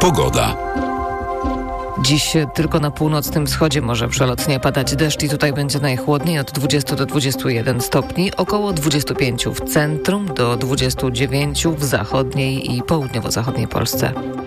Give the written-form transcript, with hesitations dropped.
Pogoda. Dziś tylko na północnym wschodzie może przelotnie padać deszcz i tutaj będzie najchłodniej od 20 do 21 stopni, około 25 w centrum do 29 w zachodniej i południowo-zachodniej Polsce.